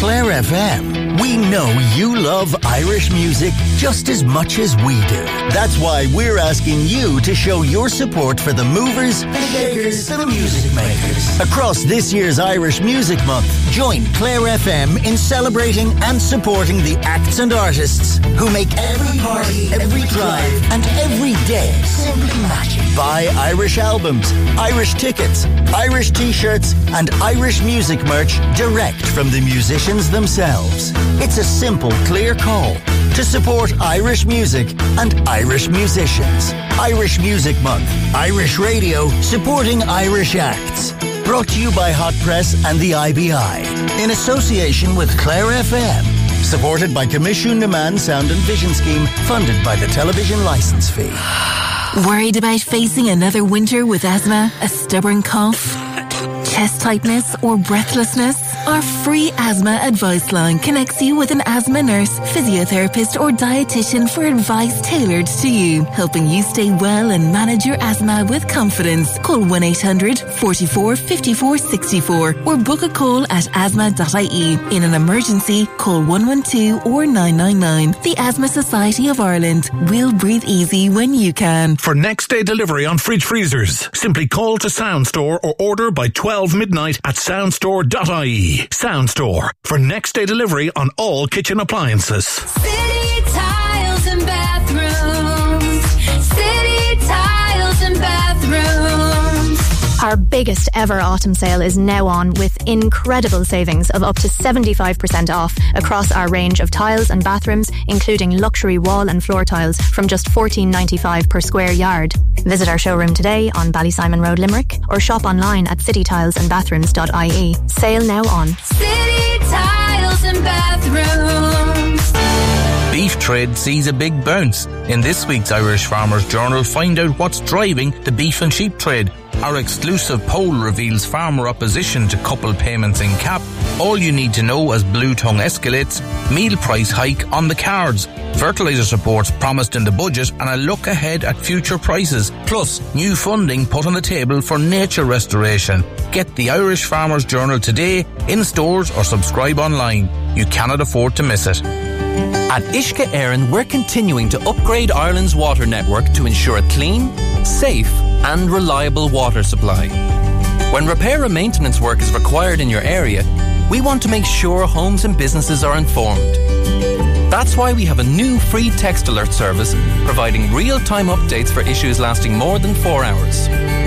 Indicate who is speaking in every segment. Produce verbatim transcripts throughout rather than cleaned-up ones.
Speaker 1: Clare F M, we know you love Irish music just as much as we do. That's why we're asking you to show your support for the movers, the shakers, the music makers. Across this year's Irish Music Month, join Clare F M in celebrating and supporting the acts and artists who make every party, every drive, and every day simply magic. Buy Irish albums, Irish tickets, Irish t-shirts, and Irish music merch direct from the musicians themselves. It's a simple, clear call to support Irish music and Irish musicians. Irish Music Month, Irish Radio, supporting Irish acts. Brought to you by Hot Press and the I B I, in association with Clare F M. Supported by Commission Naman Sound and Vision Scheme, funded by the television licence fee.
Speaker 2: Worried about facing another winter with asthma, a stubborn cough, chest tightness or breathlessness? Our free asthma advice line connects you with an asthma nurse, physiotherapist or dietitian for advice tailored to you, helping you stay well and manage your asthma with confidence. Call one eight hundred, four four, five four six four or book a call at asthma dot I E. In an emergency, call one one two or nine nine nine. The Asthma Society of Ireland. We'll breathe easy when you can.
Speaker 3: For next day delivery on fridge freezers, simply call to Sound Store or order by twelve midnight at sound store dot I E. Sound Store for next day delivery on all kitchen appliances.
Speaker 4: City Tiles and Bathrooms. City Tiles and Bathrooms.
Speaker 5: Our biggest ever autumn sale is now on with incredible savings of up to seventy-five percent off across our range of tiles and bathrooms, including luxury wall and floor tiles from just fourteen ninety-five per square yard. Visit our showroom today on Ballysimon Road, Limerick, or shop online at city tiles and bathrooms dot I E. Sale now on.
Speaker 4: City Tiles and Bathrooms.
Speaker 6: Beef trade sees a big bounce. In this week's Irish Farmers Journal, find out what's driving the beef and sheep trade. Our exclusive poll reveals farmer opposition to couple payments in cap. All you need to know as Blue Tongue escalates, meal price hike on the cards, fertiliser supports promised in the budget and a look ahead at future prices, plus new funding put on the table for nature restoration. Get the Irish Farmers Journal today, in stores or subscribe online. You cannot afford to miss it.
Speaker 7: At Uisce Éireann, we're continuing to upgrade Ireland's water network to ensure a clean, safe and reliable water supply. When repair and maintenance work is required in your area, we want to make sure homes and businesses are informed. That's why we have a new free text alert service providing real-time updates for issues lasting more than four hours.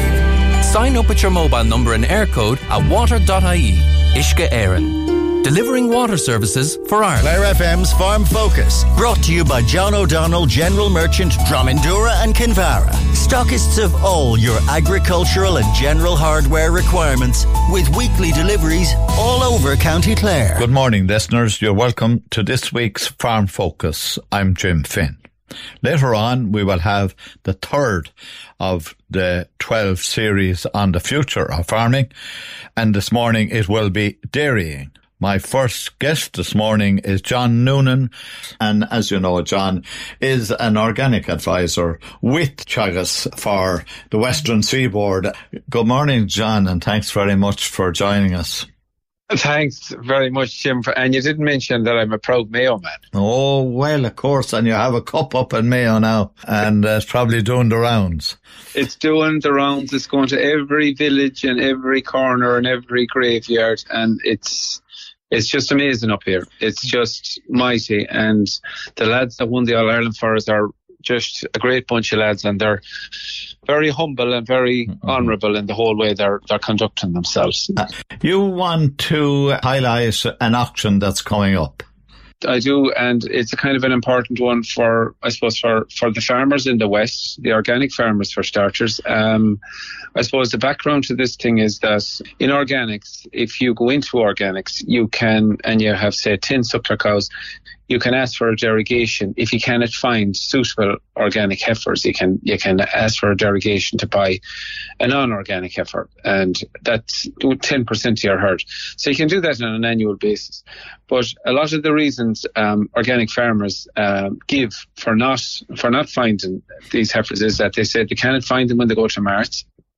Speaker 7: Sign up with your mobile number and air code at water dot I E. Uisce Éireann. Delivering water services for Ireland.
Speaker 1: Clare F M's Farm Focus, brought to you by John O'Donnell General Merchant, Dromindura and Kinvara. Stockists of all your agricultural and general hardware requirements, with weekly deliveries all over County Clare.
Speaker 8: Good morning, listeners. You're welcome to this week's Farm Focus. I'm Jim Finn. Later on, we will have the third of the twelve series on the future of farming, and this morning it will be dairying. My first guest this morning is John Noonan, and as you know, John is an organic advisor with Teagasc for the Western Seaboard. Good morning, John, and thanks very much for joining us.
Speaker 9: Thanks very much, Jim. For, and you didn't mention that I'm a proud Mayo man.
Speaker 8: Oh, well, of course, and you have a cup up in Mayo now, and uh, it's probably doing the rounds.
Speaker 9: It's doing the rounds. It's going to every village and every corner and every graveyard, and it's It's just amazing up here. It's just mighty. And the lads that won the All-Ireland for us are just a great bunch of lads, and they're very humble and very mm-hmm. honourable in the whole way they're, they're conducting themselves.
Speaker 8: Uh, you want to highlight an auction that's coming up?
Speaker 9: I do, and it's a kind of an important one for, I suppose, for, for the farmers in the West, the organic farmers for starters. Um, I suppose the background to this thing is that in organics, if you go into organics, you can, and you have, say, ten suckler cows, you can ask for a derogation. If you cannot find suitable organic heifers, you can you can ask for a derogation to buy a non-organic heifer, and that's ten percent of your herd. So you can do that on an annual basis. But a lot of the reasons um, organic farmers uh, give for not for not finding these heifers is that they say they cannot find them when they go to marts.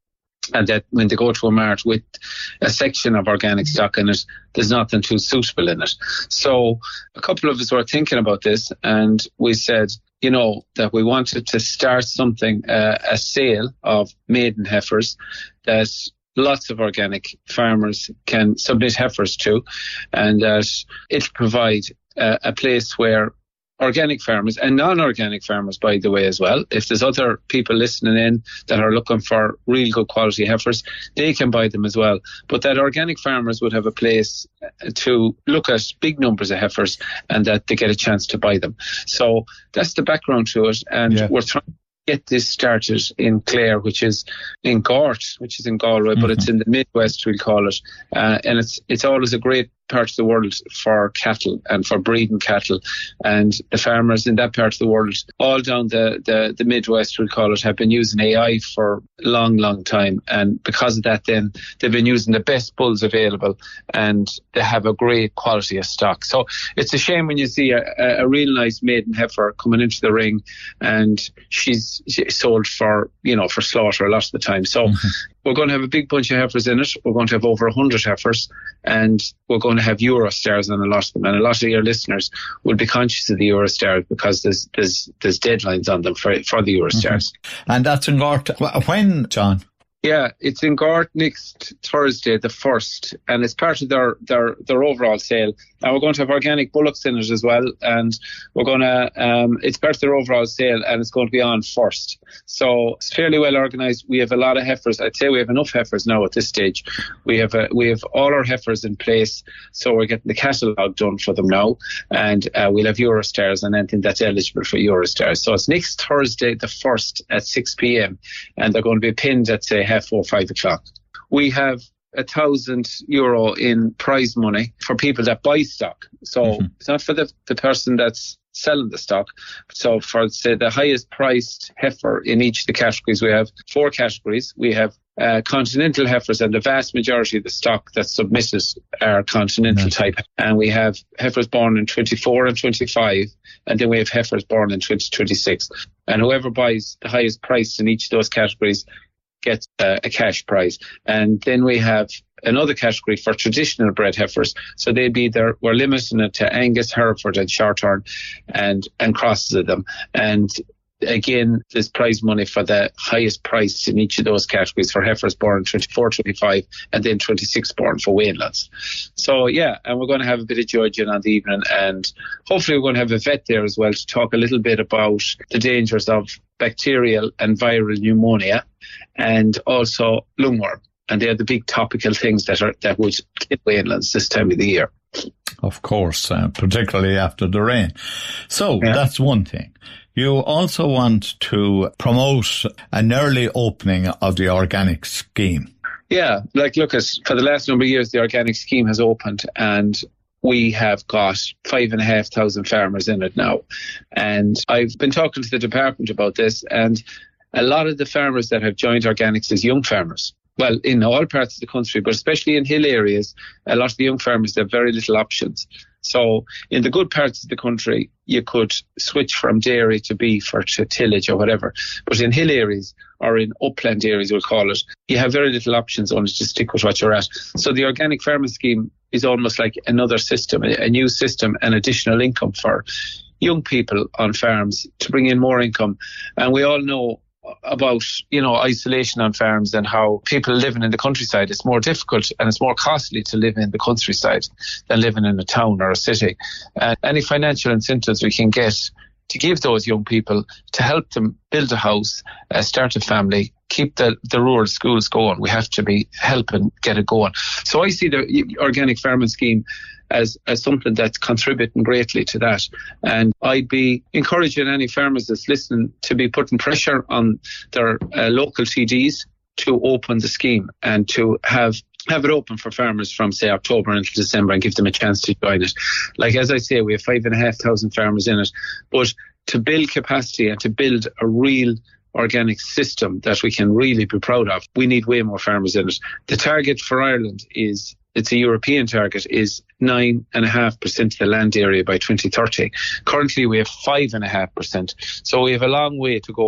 Speaker 9: and that when they go to a mart with a section of organic stock in it, there's nothing too suitable in it. So a couple of us were thinking about this, and we said, you know, that we wanted to start something, uh, a sale of maiden heifers that lots of organic farmers can submit heifers to, and that it'll provide uh, a place where organic farmers and non-organic farmers, by the way, as well. If there's other people listening in that are looking for real good quality heifers, they can buy them as well. But that organic farmers would have a place to look at big numbers of heifers and that they get a chance to buy them. So that's the background to it. And yeah. we're trying to get this started in Clare, which is in Gort, which is in Galway, mm-hmm. but it's in the Midwest, we'll call it. Uh, and it's it's always a great part of the world for cattle and for breeding cattle, and the farmers in that part of the world all down the, the, the Midwest, we'll call it, have been using A I for a long, long time, and because of that then they've been using the best bulls available and they have a great quality of stock. So it's a shame when you see a, a real nice maiden heifer coming into the ring and she's, she's sold for, you know, for slaughter a lot of the time. So mm-hmm. we're going to have a big bunch of heifers in it. We're going to have over one hundred heifers, and we're going to have Eurostars on a lot of them. And a lot of your listeners will be conscious of the Eurostars because there's there's there's deadlines on them for for the Eurostars.
Speaker 8: Mm-hmm. And that's in Gort. When, John?
Speaker 9: Yeah, it's in Gort next Thursday, the first, and it's part of their, their, their overall sale. And we're going to have organic bullocks in it as well, and we're going to, um, it's part of their overall sale, and it's going to be on first. So it's fairly well organised. We have a lot of heifers. I'd say we have enough heifers now at this stage. We have a, we have all our heifers in place, so we're getting the catalogue done for them now, and uh, we'll have Eurostars and anything that's eligible for Eurostars. So it's next Thursday, the first, at six p.m, and they're going to be pinned at, say, half four, five o'clock. We have a thousand euro in prize money for people that buy stock. So mm-hmm. it's not for the, the person that's selling the stock. So for, say, the highest priced heifer in each of the categories, we have four categories. We have uh, continental heifers, and the vast majority of the stock that's submitted are continental mm-hmm. type. And we have heifers born in twenty-four and twenty-five, and then we have heifers born in twenty twenty-six. And whoever buys the highest price in each of those categories gets uh, a cash prize. And then we have another category for traditional bred heifers. So they'd be there, we're limiting it to Angus, Hereford and Shorthorn and, and crosses of them. And again, there's prize money for the highest price in each of those categories for heifers born twenty-four, twenty-five, and then twenty-six born for Wainlands. So yeah, and we're going to have a bit of judging on the evening, and hopefully we're going to have a vet there as well to talk a little bit about the dangers of bacterial and viral pneumonia and also lungworm. And they're the big topical things that are that would hit Wainlands this time of the year.
Speaker 8: Of course, uh, particularly after the rain. So yeah. That's one thing. You also want to promote an early opening of the organic scheme.
Speaker 9: Yeah, like look, at, for the last number of years, the organic scheme has opened, and we have got five and a half thousand farmers in it now. And I've been talking to the department about this, and a lot of the farmers that have joined organics is young farmers. Well, in all parts of the country, but especially in hill areas, a lot of the young farmers have very little options. So in the good parts of the country, you could switch from dairy to beef or to tillage or whatever. But in hill areas or in upland areas, we'll call it, you have very little options, only to stick with what you're at. So the organic farming scheme is almost like another system, a new system, an additional income for young people on farms to bring in more income. And we all know about, you know, isolation on farms and how people living in the countryside, it's more difficult and it's more costly to live in the countryside than living in a town or a city. And any financial incentives we can get to give those young people to help them build a house, uh, start a family, keep the, the rural schools going, we have to be helping get it going. So I see the organic farming scheme as, as something that's contributing greatly to that. And I'd be encouraging any farmers that's listening to be putting pressure on their uh, local T Ds to open the scheme and to have have it open for farmers from, say, October until December and give them a chance to join it. Like, as I say, we have five and a half thousand farmers in it. But to build capacity and to build a real organic system that we can really be proud of, we need way more farmers in it. The target for Ireland is, it's a European target, is nine and a half percent of the land area by twenty thirty. Currently, we have five and a half percent. So we have a long way to go.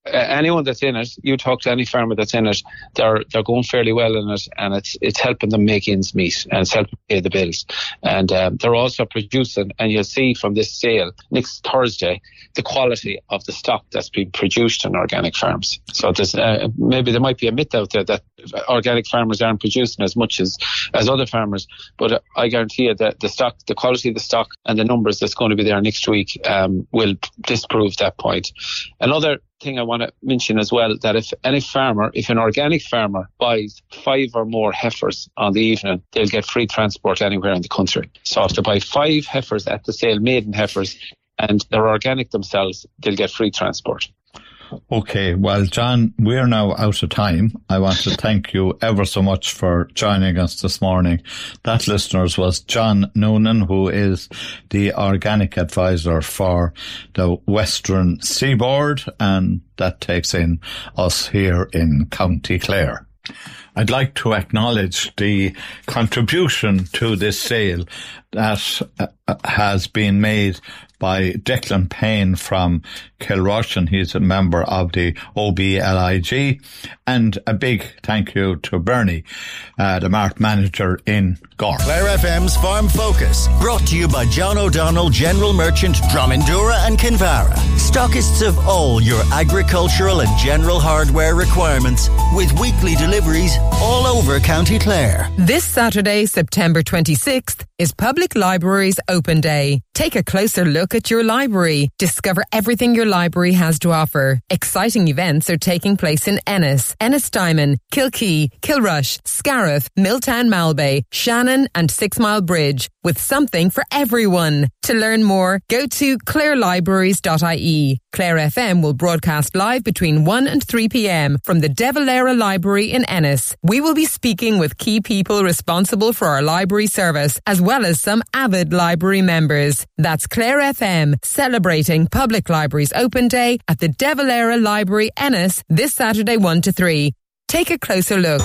Speaker 9: uh, anyone that's in it, you talk to any farmer that's in it, they're they're going fairly well in it, and it's it's helping them make ends meet, and it's helping pay the bills. And um, they're also producing, and you'll see from this sale next Thursday the quality of the stock that's being produced in organic farms. So there's uh, maybe there might be a myth out there that organic farmers aren't producing as much as as other farmers, but uh, I guarantee you that the stock, the quality of the stock, and the numbers that's going to be there next week um, will disprove that point. Another thing I want to mention as well, that if any farmer, if an organic farmer buys five or more heifers on the evening, they'll get free transport anywhere in the country. So if they buy five heifers at the sale, maiden heifers, and they're organic themselves, they'll get free transport.
Speaker 8: Okay, well, John, we're now out of time. I want to thank you ever so much for joining us this morning. That, listeners, was John Noonan, who is the organic advisor for the Western Seaboard, and that takes in us here in County Clare. I'd like to acknowledge the contribution to this sale that uh, has been made by Declan Payne from Kilrush, he's a member of the O B L I G, and a big thank you to Bernie, uh, the mart manager in Gore.
Speaker 1: Clare F M's Farm Focus, brought to you by John O'Donnell, General Merchant, Dromindura and Kinvara. Stockists of all your agricultural and general hardware requirements, with weekly deliveries all over County Clare.
Speaker 10: This Saturday, September twenty-sixth, is Public Libraries Open Day. Take a closer look at your library. Discover everything your library has to offer. Exciting events are taking place in Ennis, Ennistimon, Kilkee, Kilrush, Scariff, Milltown Malbay, Shannon and Six Mile Bridge, with something for everyone. To learn more, go to clare libraries dot I E. Clare F M will broadcast live between one and three p.m. from the De Valera Library in Ennis. We will be speaking with key people responsible for our library service, as well as some avid library members. That's Clare F M, celebrating Public Libraries Open Day at the De Valera Library, Ennis, this Saturday one to three. Take a closer look.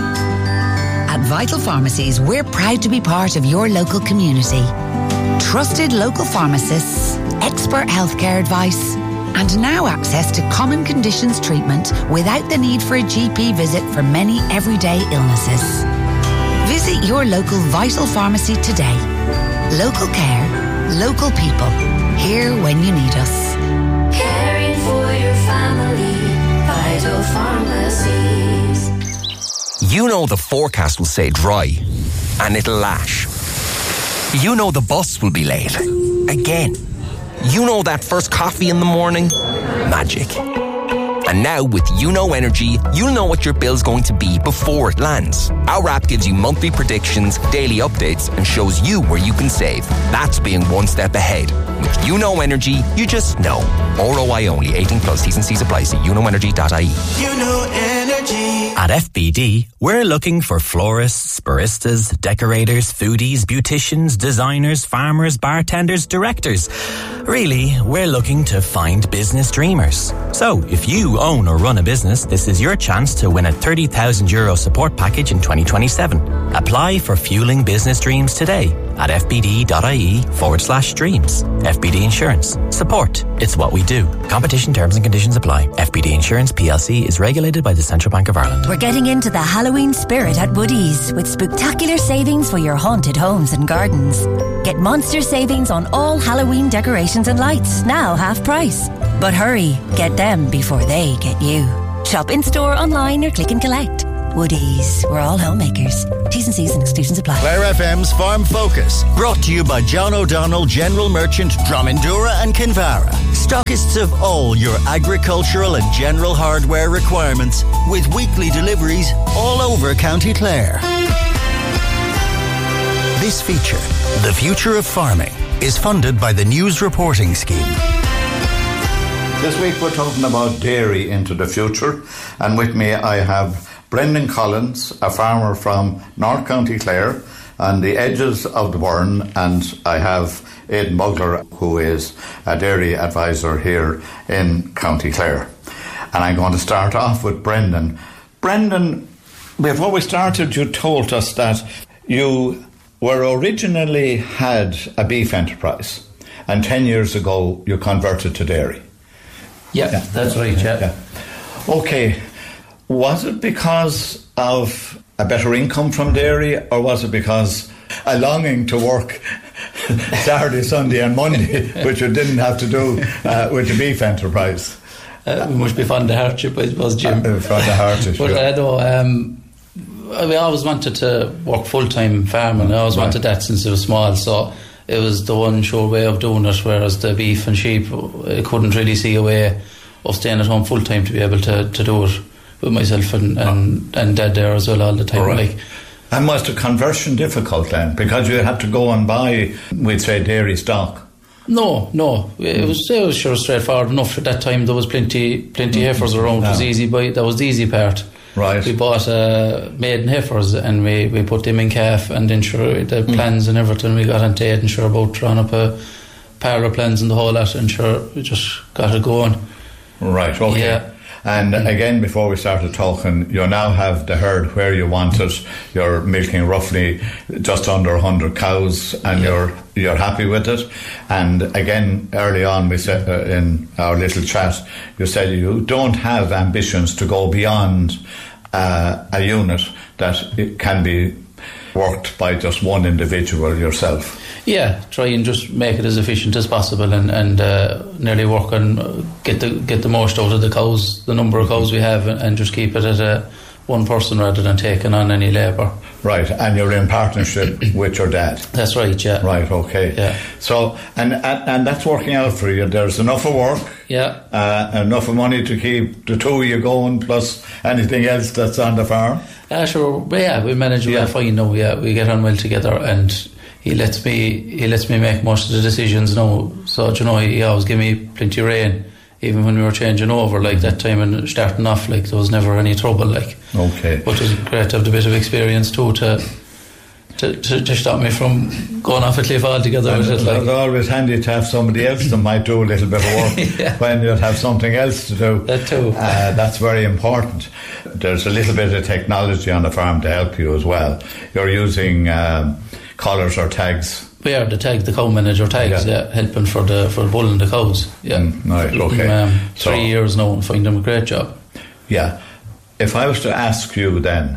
Speaker 11: At Vital Pharmacies, we're proud to be part of your local community. Trusted local pharmacists, expert healthcare advice, and now access to common conditions treatment without the need for a G P visit for many everyday illnesses. Visit your local Vital Pharmacy today. Local care, local people, here when you need us.
Speaker 4: Caring for your family, Vital Pharmacies.
Speaker 12: You know the forecast will say dry, and it'll lash. You know the bus will be late. Again. You know that first coffee in the morning? Magic. And now with You Know Energy, you'll know what your bill's going to be before it lands. Our app gives you monthly predictions, daily updates, and shows you where you can save. That's being one step ahead. With You Know Energy, you just know. R O I only, eighteen plus, T's and C's apply. See you know energy dot I E.
Speaker 13: You Know Energy.
Speaker 14: At F B D, we're looking for florists, baristas, decorators, foodies, beauticians, designers, farmers, bartenders, directors. Really, we're looking to find business dreamers. So, if you own or run a business, this is your chance to win a thirty thousand euro support package in twenty twenty-seven. Apply for Fueling Business Dreams today at fbd.ie forward slash dreams. F B D Insurance. Support. It's what we do. Competition terms and conditions apply. F B D Insurance P L C is regulated by the Central Bank of Ireland.
Speaker 15: We're getting into the Halloween spirit at Woodies with spectacular savings for your haunted homes and gardens. Get monster savings on all Halloween decorations and lights, now half price. But hurry, get them before they get you. Shop in store, online or click and collect. Woodies, we're all homemakers. T's and C's and exclusions apply.
Speaker 1: Clare F M's Farm Focus, brought to you by John O'Donnell, General Merchant, Dromindura and Kinvara. Stockists of all your agricultural and general hardware requirements, with weekly deliveries all over County Clare. This feature, The Future of Farming, is funded by the News Reporting Scheme.
Speaker 8: This week we're talking about dairy into the future, and with me I have Brendan Collins, a farmer from North County Clare on the edges of the Burren, and I have Aidan Bugler, who is a dairy advisor here in County Clare. And I'm going to start off with Brendan. Brendan, before we started, you told us that you were originally had a beef enterprise, and ten years ago you converted to dairy.
Speaker 16: Yeah, yeah. That's right, yeah. yeah.
Speaker 8: Okay, was it because of a better income from dairy, or was it because a longing to work Saturday, Sunday and Monday, which you didn't have to do uh, with the beef enterprise?
Speaker 16: Uh, we must be fond of hardship, I suppose, Jim.
Speaker 8: Uh, fond of hardship.
Speaker 16: But I know, um, we always wanted to work full-time farming. I always right. wanted that since I was small, so it was the one sure way of doing it, whereas the beef and sheep, I couldn't really see a way of staying at home full-time to be able to, to do it with myself and, and, and Dad there as well all the time.
Speaker 8: Right.
Speaker 16: Like,
Speaker 8: and was the conversion difficult then? Because you had to go and buy, we'd say, dairy stock.
Speaker 16: No, no. It was it was sure straightforward enough. At that time there was plenty plenty mm. heifers around. No. It was easy buy. That was the easy part.
Speaker 8: Right.
Speaker 16: We bought uh, maiden heifers and we, we put them in calf, and then sure the mm. plans and everything we got on to it, and sure about drawing up a pair of plans and the whole lot, and sure we just got it going.
Speaker 8: Right, okay.
Speaker 16: Yeah.
Speaker 8: And mm. again, before we started talking, you now have the herd where you want it. You're milking roughly just under one hundred cows, and yeah. you're you're happy with it. And again, early on, we said uh, in our little chat, you said you don't have ambitions to go beyond uh, a unit that it can be worked by just one individual yourself.
Speaker 16: Yeah, try and just make it as efficient as possible, and, and uh, nearly work on uh, get the get the most out of the cows, the number of cows we have, and, and just keep it at a one person rather than taking on any labour.
Speaker 8: Right, and you're in partnership with your dad.
Speaker 16: That's right, yeah.
Speaker 8: Right, okay.
Speaker 16: Yeah.
Speaker 8: So, and, and and that's working out for you. There's enough of work.
Speaker 16: Yeah.
Speaker 8: Uh, enough of money to keep the two of you going, plus anything else that's on the farm.
Speaker 16: Uh, sure, yeah, we manage yeah. well fine now. Yeah, we get on well together, and he lets me he lets me make most of the decisions now. So, you know, he always give me plenty of rein, even when we were changing over, like that time and starting off, like there was never any trouble, like.
Speaker 8: Okay.
Speaker 16: But it was great to have a bit of experience too to to, to, to stop me from going off a cliff altogether.
Speaker 8: And
Speaker 16: with it, like.
Speaker 8: It's always handy to have somebody else that might do a little bit of work
Speaker 16: yeah.
Speaker 8: when you'd have something else to do.
Speaker 16: That too.
Speaker 8: Uh, that's very important. There's a little bit of technology on the farm to help you as well. You're using um, collars or tags.
Speaker 16: We are the tag, the cow manager tags, yeah, yeah helping for the for the bull and the cows. Yeah,
Speaker 8: mm, right, okay.
Speaker 16: Um,
Speaker 8: so,
Speaker 16: three years now and find them a great job.
Speaker 8: Yeah. If I was to ask you then,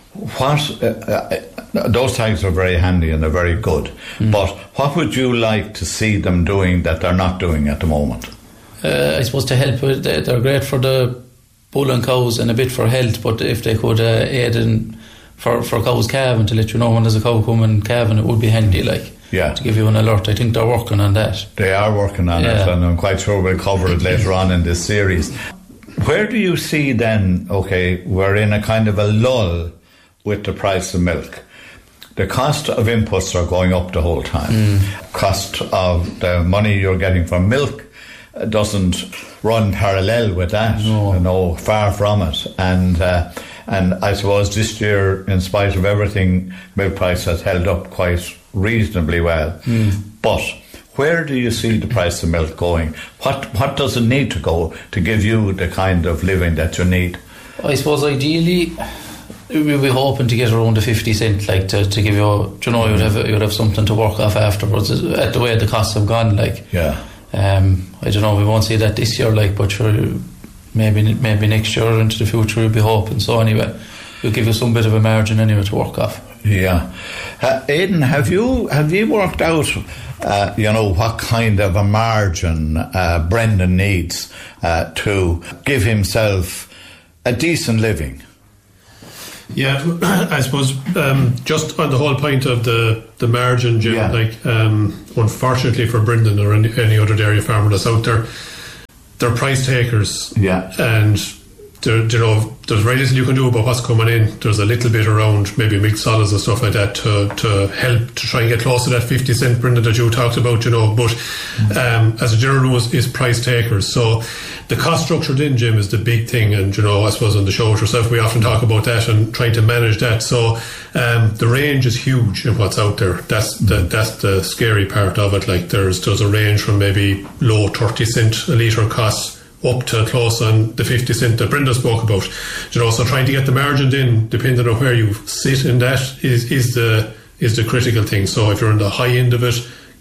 Speaker 8: what uh, uh, those tags are very handy and they're very good, mm. but what would you like to see them doing that they're not doing at the moment?
Speaker 16: Uh, I suppose to help with, they're great for the bull and cows and a bit for health, but if they could uh, aid in for, for cows calving, to let you know when there's a cow coming calving, it would be handy, like.
Speaker 8: Yeah.
Speaker 16: To give you an alert. I think they're working on that.
Speaker 8: They are working on
Speaker 16: yeah.
Speaker 8: it, and I'm quite sure we'll cover it later on in this series. Where do you see then, okay, we're in a kind of a lull with the price of milk. The cost of inputs are going up the whole time. Mm. Cost of the money you're getting from milk doesn't run parallel with that.
Speaker 16: No,
Speaker 8: you know, far from it. And uh, and I suppose this year, in spite of everything, milk price has held up quite reasonably well.
Speaker 16: Mm.
Speaker 8: But where do you see the price of milk going? What what does it need to go to give you the kind of living that you need?
Speaker 16: I suppose ideally we'll be hoping to get around the fifty cent, like to, to give you, you know, you'd have you'd have something to work off afterwards. At the way the costs have gone, like.
Speaker 8: Yeah.
Speaker 16: Um, I don't know. We won't see that this year, like, but sure, maybe maybe next year or into the future we'll be hoping. So anyway, we'll give you some bit of a margin anyway to work off.
Speaker 8: Yeah. Uh, Aidan, have you have you worked out, uh, you know, what kind of a margin uh, Brendan needs uh, to give himself a decent living?
Speaker 17: Yeah, I suppose um, just on the whole point of the, the margin, Jim, yeah. like um, unfortunately for Brendan or any, any other dairy farmer that's out there, they're price takers.
Speaker 8: Yeah.
Speaker 17: And there, you know, there's very little you can do about what's coming in. There's a little bit around maybe milk solids and stuff like that to, to help to try and get close to that fifty cent, Brendan, that you talked about, you know. But um, as a general rule, is, is price takers. So the cost structure then, Jim, is the big thing. And, you know, I suppose on the show yourself, we often talk about that and trying to manage that. So um, the range is huge in what's out there. That's the, that's the scary part of it. Like there's, there's a range from maybe low thirty cent a litre costs up to close on the fifty cent that Brenda spoke about. You know, so trying to get the margin in, depending on where you sit in that, is, is the is the critical thing. So if you're in the high end of it,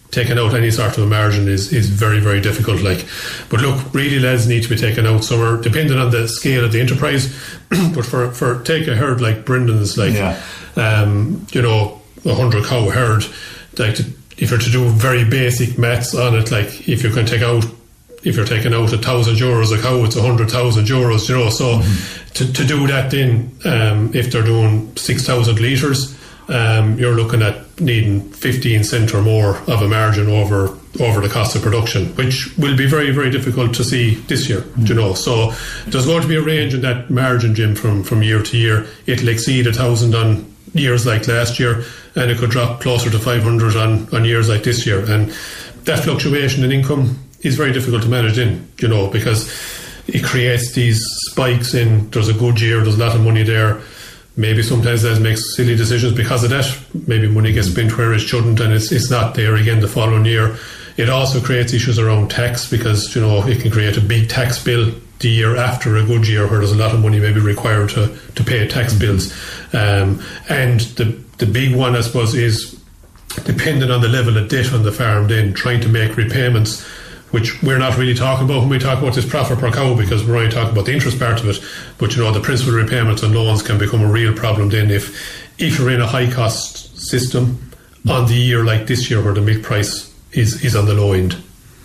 Speaker 17: taking out any sort of a margin is, is very, very difficult. Like, but look, really lads need to be taken out somewhere, depending on the scale of the enterprise. But for, for take a herd like Brendan's, like, yeah. um, you know, a hundred cow herd, like, to, if you're to do very basic maths on it, like, if you can take out, if you're taking out a thousand euros a cow, it's a hundred thousand euros, you know. So mm-hmm. to, to do that, then, um, if they're doing six thousand litres, Um, you're looking at needing fifteen cent or more of a margin over over the cost of production, which will be very, very difficult to see this year. Mm. You know, so there's going to be a range in that margin, Jim, from, from year to year. It'll exceed a thousand on years like last year, and it could drop closer to five hundred on, on years like this year. And that fluctuation in income is very difficult to manage in, you know, because it creates these spikes in, there's a good year, there's a lot of money there. Maybe sometimes that makes silly decisions because of that. Maybe money gets spent where it shouldn't, and it's it's not there again the following year. It also creates issues around tax because, you know, it can create a big tax bill the year after a good year where there's a lot of money maybe required to, to pay tax bills. Um, and the the big one, I suppose, is depending on the level of debt on the farm, then trying to make repayments, which we're not really talking about when we talk about this profit per cow, because we're only talking about the interest part of it. But, you know, the principal repayments and loans can become a real problem then if if you're in a high cost system on the year like this year where the milk price is, is on the low end.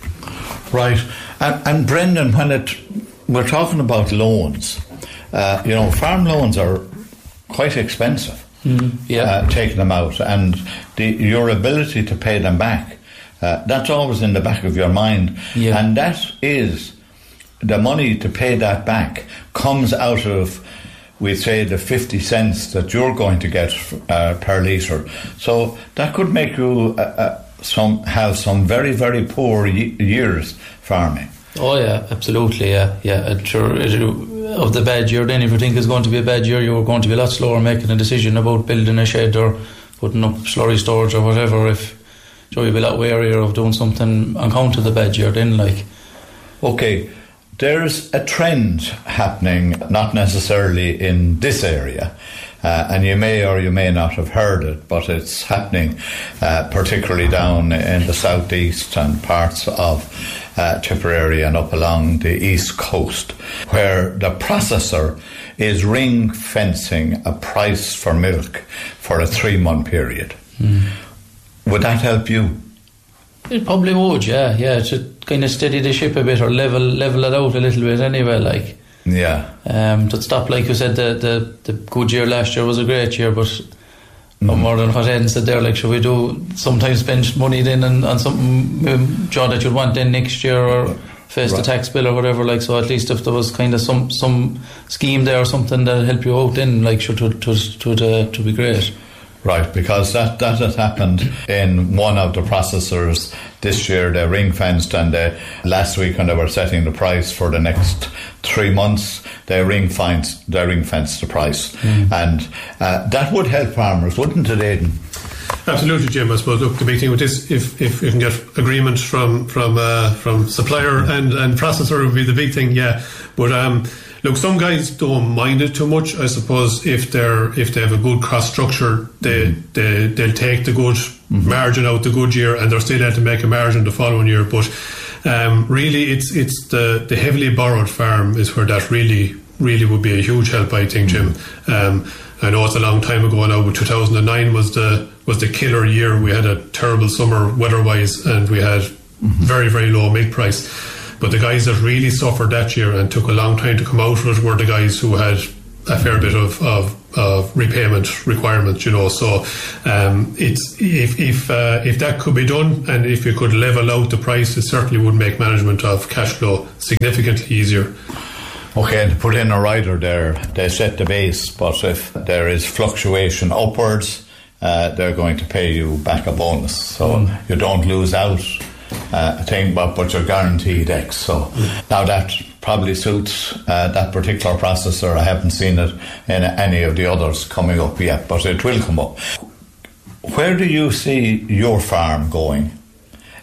Speaker 8: Right. And, and Brendan, when it we're talking about loans, uh, you know, farm loans are quite expensive.
Speaker 16: Mm, yeah.
Speaker 8: Uh, taking them out, and the, your ability to pay them back, Uh, that's always in the back of your mind.
Speaker 16: Yeah.
Speaker 8: And that is, the money to pay that back comes out of, we say, the fifty cents that you're going to get uh, per litre. So that could make you uh, uh, some have some very, very poor y- years farming.
Speaker 16: Oh yeah, absolutely, yeah. yeah. It, sure, it, of the bad year, then if you think it's going to be a bad year, you're going to be a lot slower making a decision about building a shed or putting up slurry storage or whatever if so you'll be a lot warier of doing something on account of the bad year then, like.
Speaker 8: Okay, there's a trend happening, not necessarily in this area, uh, and you may or you may not have heard it, but it's happening uh, particularly down in the southeast and parts of uh, Tipperary and up along the east coast, where the processor is ring fencing a price for milk for a three-month period.
Speaker 16: Mm.
Speaker 8: Would that help you?
Speaker 16: It probably would, yeah, yeah, to kind of steady the ship a bit or level level it out a little bit anyway, like.
Speaker 8: Yeah.
Speaker 16: Um, to stop, like you said, the, the, the good year last year was a great year, but mm. more than what Ed said there, like, should we do sometimes spend money then on, on something, um, John, that you'd want then next year or face right. the tax bill or whatever, like, so at least if there was kind of some, some scheme there or something that'll help you out then, like, should to, to, to, to, to be great.
Speaker 8: Right, because that, that has happened in one of the processors this year. They ring-fenced, and they, last week when they were setting the price for the next three months, they ring-fenced, they ring-fenced the price. Mm. And uh, that would help farmers, wouldn't it, Aidan?
Speaker 17: Absolutely, Jim. I suppose, look, the big thing with this, if if you can get agreement from from uh, from supplier and, and processor would be the big thing, yeah. But um, look, some guys don't mind it too much. I suppose if they're if they have a good cost structure, they mm-hmm. they they'll take the good mm-hmm. margin out the good year, and they're still able to make a margin the following year. But um, really, it's it's the the heavily borrowed farm is where that really really would be a huge help, I think, Jim. Um, I know it's a long time ago now, but two thousand nine was the was the killer year. We had a terrible summer weather-wise, and we had mm-hmm. very, very low milk price. But the guys that really suffered that year and took a long time to come out of it were the guys who had a fair bit of, of, of repayment requirements, you know. So um, it's if if uh, if that could be done, and if you could level out the price, it certainly would make management of cash flow significantly easier.
Speaker 8: Okay, to put in a rider there, they set the base, but if there is fluctuation upwards, uh, they're going to pay you back a bonus. So mm. you don't lose out uh, a thing, but, but you're guaranteed X. So mm. now that probably suits uh, that particular processor. I haven't seen it in any of the others coming up yet, but it will come up. Where do you see your farm going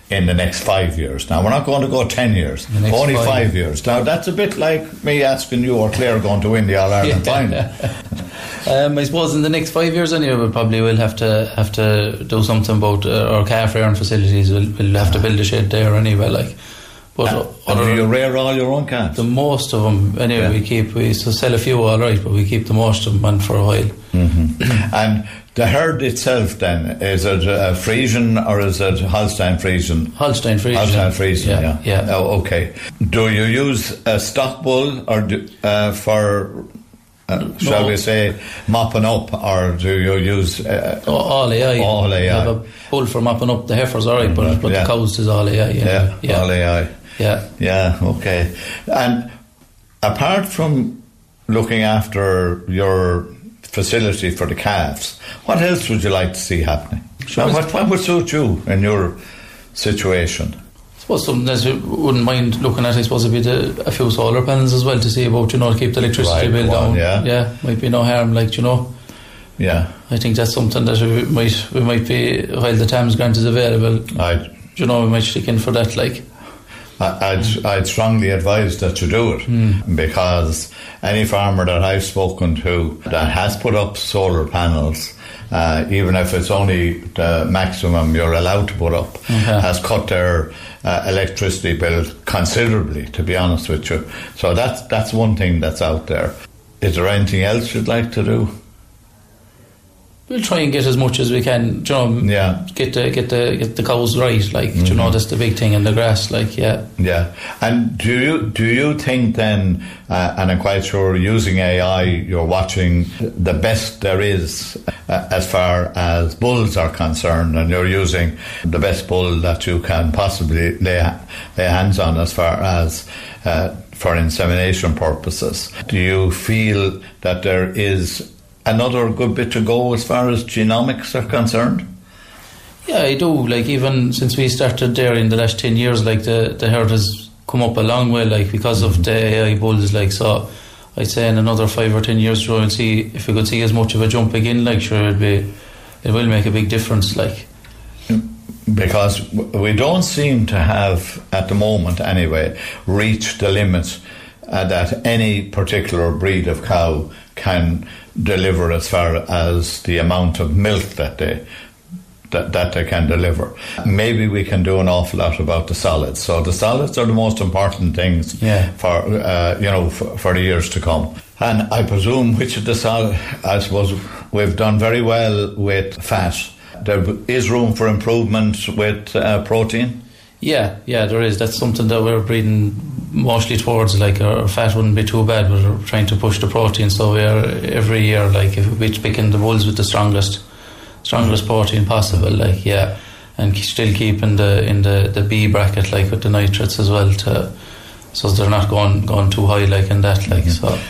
Speaker 8: in the next five years? Now, we're not going to go ten years, only five. five years. Now, that's a bit like me asking you or Clare going to win the All-Ireland
Speaker 16: yeah. final. um, I suppose in the next five years anyway, we probably will have to have to do something about uh, our calf rearing facilities. We'll, we'll have to build a shed there anyway, like. But
Speaker 8: uh, and do you rear all your own calves?
Speaker 16: The most of them, anyway. Yeah. We keep we so sell a few, all right, but we keep the most of them on for a while.
Speaker 8: Mm-hmm. And the herd itself, then, is it a Friesian or is it Holstein Friesian?
Speaker 16: Holstein Friesian.
Speaker 8: Holstein Friesian, yeah.
Speaker 16: yeah.
Speaker 8: yeah. Oh, okay. Do you use a stock bull or do, uh, for? Uh, shall no. we say mopping up, or do you use uh,
Speaker 16: oh, all A I?
Speaker 8: All A I.
Speaker 16: You have a bull for mopping up. The heifers, all right, but, but yeah. the cows is all A I. Yeah,
Speaker 8: yeah,
Speaker 16: yeah.
Speaker 8: all A I.
Speaker 16: Yeah,
Speaker 8: yeah, okay. And apart from looking after your facility for the calves, what else would you like to see happening? Sure. What, what would suit you in your situation?
Speaker 16: I suppose something that you wouldn't mind looking at, I suppose, would be the, a few solar panels as well to see about, you know, to keep the electricity
Speaker 8: right,
Speaker 16: bill down.
Speaker 8: Yeah.
Speaker 16: yeah, might be no harm, like, you know.
Speaker 8: Yeah.
Speaker 16: I think that's something that we might we might be, while the Thames grant is available,
Speaker 8: I'd,
Speaker 16: you know, we might stick in for that, like.
Speaker 8: I'd, I'd strongly advise that you do it
Speaker 16: mm.
Speaker 8: because any farmer that I've spoken to that has put up solar panels, uh, even if it's only the maximum you're allowed to put up,
Speaker 16: okay.
Speaker 8: has cut their uh, electricity bill considerably, to be honest with you. So that's that's one thing that's out there. Is there anything else you'd like to do?
Speaker 16: We'll try and get as much as we can, you know,
Speaker 8: yeah.
Speaker 16: get the get the get the cows right, like mm-hmm. you know, that's the big thing in the grass, like yeah.
Speaker 8: Yeah. And do you do you think then, uh, and I'm quite sure using A I, you're watching the best there is uh, as far as bulls are concerned, and you're using the best bull that you can possibly lay lay hands on as far as uh, for insemination purposes. Do you feel that there is another good bit to go as far as genomics are concerned?
Speaker 16: Yeah, I do. Like, even since we started there in the last ten years, like the, the herd has come up a long way, like because mm-hmm. of the A I bulls. Like, so I'd say in another five or ten years, we'll see if we could see as much of a jump again. Like, sure, it'd be, it will make a big difference. Like,
Speaker 8: because we don't seem to have, at the moment anyway, reached the limit uh, that any particular breed of cow can deliver as far as the amount of milk that they that, that they can deliver. Maybe we can do an awful lot about the solids. So the solids are the most important things
Speaker 16: yeah.
Speaker 8: for uh, you know for, for the years to come. And I presume which of the solids, I suppose we've done very well with fat. There is room for improvement with uh, protein.
Speaker 16: Yeah, yeah, there is. That's something that we're breeding mostly towards. Like, our fat wouldn't be too bad, but we're trying to push the protein. So we are every year, like, if we're picking the bulls with the strongest, strongest mm. protein possible. Like, yeah, and still keeping the in the, the B bracket, like with the nitrates as well, to so they're not going going too high, like in that, like mm-hmm. so.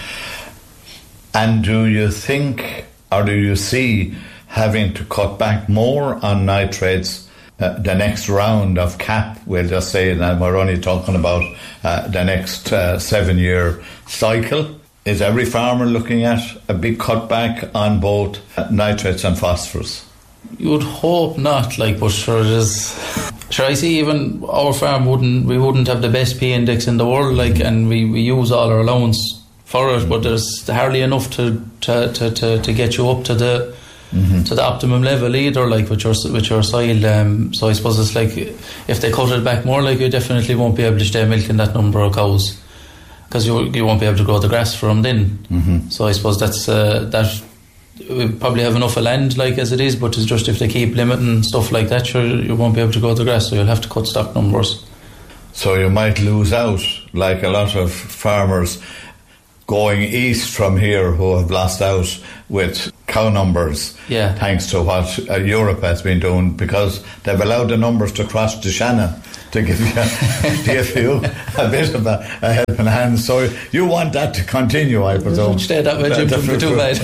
Speaker 8: And do you think, or do you see having to cut back more on nitrates? Uh, the next round of C A P, we'll just say that we're only talking about uh, the next uh, seven-year cycle. Is every farmer looking at a big cutback on both uh, nitrates and phosphorus?
Speaker 16: You would hope not, like, but sure it is. Sure, I see even our farm wouldn't, we wouldn't have the best P index in the world, like, and we, we use all our allowance for it, but there's hardly enough to to, to, to, to get you up to the Mm-hmm. to the optimum level either, like with your with your soil. Um, so I suppose it's like if they cut it back more, like you definitely won't be able to stay milking that number of cows because you you won't be able to grow the grass for them then.
Speaker 8: Mm-hmm.
Speaker 16: So I suppose that's uh, that we probably have enough of land like as it is, but it's just if they keep limiting stuff like that, sure you won't be able to grow the grass, so you'll have to cut stock numbers.
Speaker 8: So you might lose out, like a lot of farmers going east from here who have lost out with cow numbers,
Speaker 16: yeah.
Speaker 8: thanks to what uh, Europe has been doing, because they've allowed the numbers to cross the Shannon to give you, to give you a bit of a, a helping hand. So you want that to continue, I presume.
Speaker 16: Stay that way, Jim, shouldn't be too bad.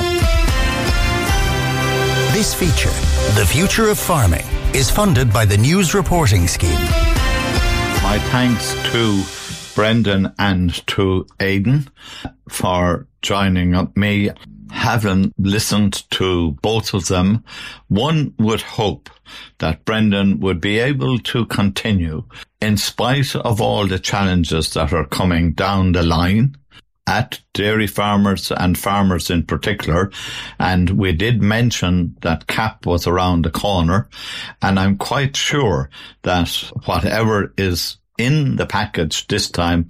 Speaker 1: This feature, The Future of Farming, is funded by the News Reporting Scheme.
Speaker 8: My thanks to Brendan and to Aidan for joining up me having listened to both of them, one would hope that Brendan would be able to continue in spite of all the challenges that are coming down the line at dairy farmers and farmers in particular. And we did mention that C A P was around the corner, and I'm quite sure that whatever is in the package this time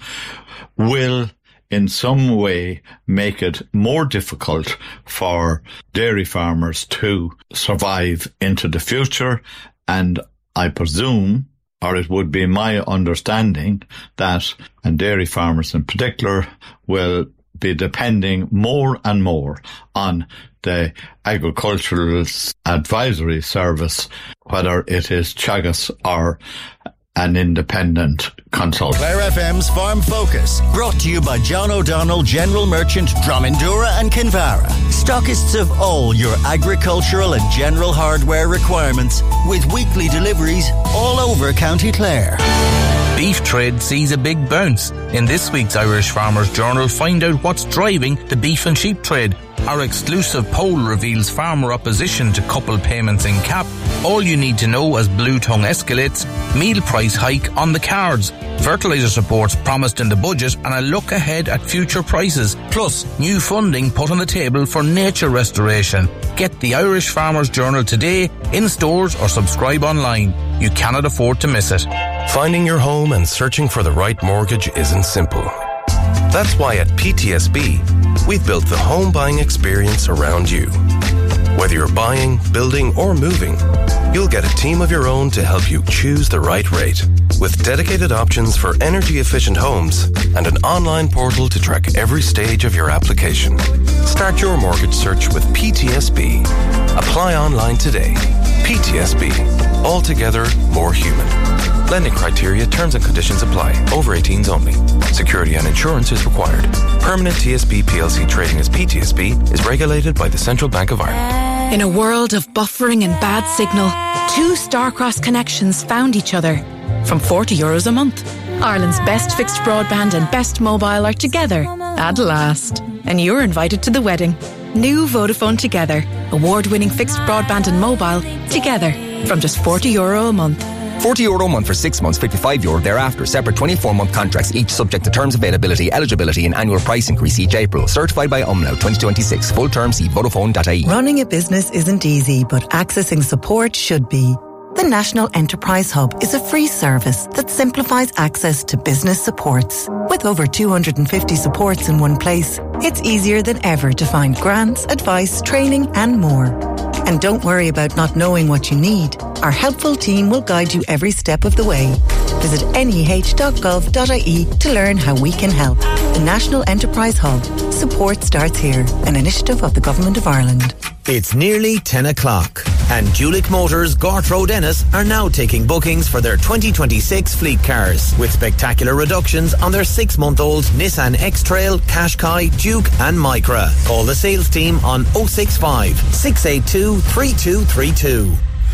Speaker 8: will in some way make it more difficult for dairy farmers to survive into the future. And I presume, or it would be my understanding, that, and dairy farmers in particular, will be depending more and more on the Agricultural Advisory Service, whether it is Teagasc or an independent consultant.
Speaker 1: Clare F M's Farm Focus, brought to you by John O'Donnell, General Merchant, Dromindura and Kinvara. Stockists of all your agricultural and general hardware requirements, with weekly deliveries all over County Clare.
Speaker 6: Beef trade sees a big bounce. In this week's Irish Farmers Journal, find out what's driving the beef and sheep trade. Our exclusive poll reveals farmer opposition to couple payments in C A P. All you need to know as Blue Tongue escalates, meal price hike on the cards, fertiliser supports promised in the budget, and a look ahead at future prices. Plus, new funding put on the table for nature restoration. Get the Irish Farmers Journal today, in stores or subscribe online. You cannot afford to miss it.
Speaker 18: Finding your home and searching for the right mortgage isn't simple. That's why at P T S B, we've built the home buying experience around you. Whether you're buying, building, or moving, you'll get a team of your own to help you choose the right rate. With dedicated options for energy-efficient homes and an online portal to track every stage of your application. Start your mortgage search with P T S B. Apply online today. P T S B. Altogether more human. Lending criteria, terms and conditions apply. Over eighteens only. Security and insurance is required. Permanent T S B P L C trading as P T S B is regulated by the Central Bank of Ireland.
Speaker 19: In a world of buffering and bad signal, two Starcross connections found each other from forty euros a month. Ireland's best fixed broadband and best mobile are together at last. And you're invited to the wedding. New Vodafone Together. Award-winning fixed broadband and mobile together from just forty euro a month.
Speaker 12: forty euro a month for six months, fifty-five euro thereafter. Separate twenty-four month contracts, each subject to terms, availability, eligibility and annual price increase each April. Certified by Umlaut twenty twenty-six. Full term, see Vodafone dot I E.
Speaker 20: Running a business isn't easy, but accessing support should be. The National Enterprise Hub is a free service that simplifies access to business supports. With over two hundred fifty supports in one place, it's easier than ever to find grants, advice, training and more. And don't worry about not knowing what you need. Our helpful team will guide you every step of the way. Visit N E H dot gov dot I E to learn how we can help. The National Enterprise Hub. Support starts here. An initiative of the Government of Ireland.
Speaker 21: It's nearly ten o'clock and Julick Motors, Gort Road, Ennis are now taking bookings for their twenty twenty-six fleet cars with spectacular reductions on their six-month-old Nissan X-Trail, Qashqai, Duke and Micra. Call the sales team on oh six five, six eight two, three two three two.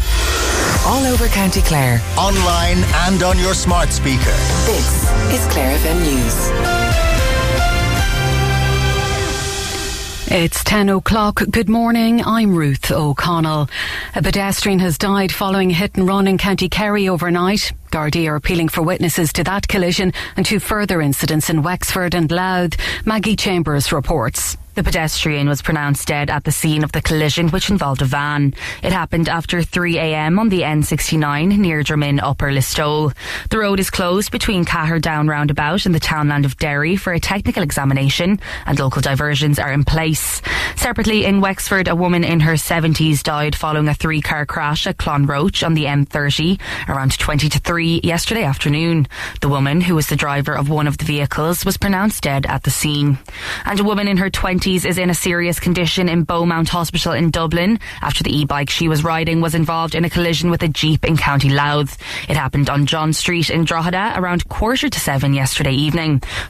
Speaker 11: All over County Clare.
Speaker 1: Online and on your smart speaker.
Speaker 11: This is Clare F M News.
Speaker 22: It's ten o'clock. Good morning. I'm Ruth O'Connell. A pedestrian has died following a hit and run in County Kerry overnight. Gardaí are appealing for witnesses to that collision and two further incidents in Wexford and Louth. Maggie Chambers reports.
Speaker 23: The pedestrian was pronounced dead at the scene of the collision, which involved a van. It happened after three a m on the N sixty-nine near Drammin Upper Listowel. The road is closed between Cahir Down roundabout and the townland of Derry for a technical examination, and local diversions are in place. Separately, in Wexford, a woman in her seventies died following a three-car crash at Clonroach on the M thirty around twenty to three yesterday afternoon. The woman, who was the driver of one of the vehicles, was pronounced dead at the scene. And a woman in her twenties is in a serious condition in Beaumont Hospital in Dublin after the e-bike she was riding was involved in a collision with a Jeep in County Louth. It happened on John Street in Drogheda around quarter to seven yesterday evening.